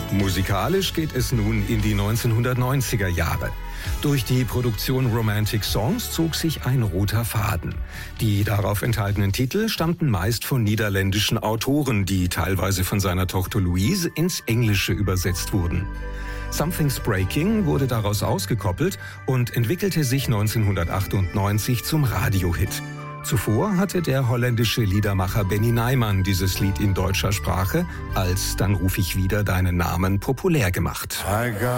Musikalisch geht es nun in die 1990er Jahre. Durch die Produktion Romantic Songs zog sich ein roter Faden. Die darauf enthaltenen Titel stammten meist von niederländischen Autoren, die teilweise von seiner Tochter Louise ins Englische übersetzt wurden. Something's Breaking wurde daraus ausgekoppelt und entwickelte sich 1998 zum Radiohit. Zuvor hatte der holländische Liedermacher Benny Nijman dieses Lied in deutscher Sprache als Dann ruf ich wieder deinen Namen populär gemacht.